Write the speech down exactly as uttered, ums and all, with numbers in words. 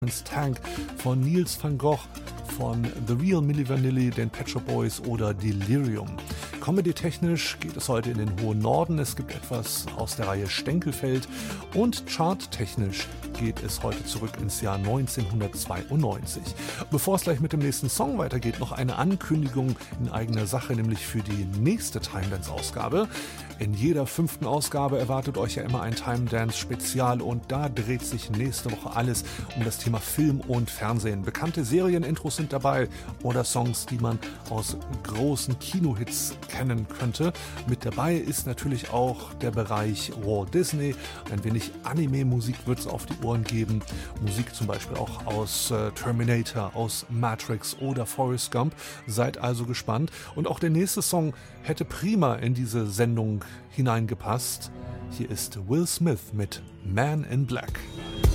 Tank von Niels van Gogh, von The Real Milli Vanilli, den Pet Shop Boys oder Delirium. Comedy-technisch geht es heute in den hohen Norden. Es gibt etwas aus der Reihe Stenkelfeld und charttechnisch geht es heute zurück ins Jahr neunzehnhundertzweiundneunzig. Bevor es gleich mit dem nächsten Song weitergeht, noch eine Ankündigung in eigener Sache, nämlich für die nächste Timedance-Ausgabe. In jeder fünften Ausgabe erwartet euch ja immer ein Timedance-Spezial und da dreht sich nächste Woche alles um das Thema Film und Fernsehen. Bekannte Serienintros sind dabei oder Songs, die man aus großen Kinohits kennen könnte. Mit dabei ist natürlich auch der Bereich Walt Disney. Ein wenig Anime-Musik wird es auf die Ohren geben. Musik zum Beispiel auch aus äh, Terminator, aus Matrix oder Forrest Gump. Seid also gespannt. Und auch der nächste Song hätte prima in diese Sendung hineingepasst. Hier ist Will Smith mit Man in Black.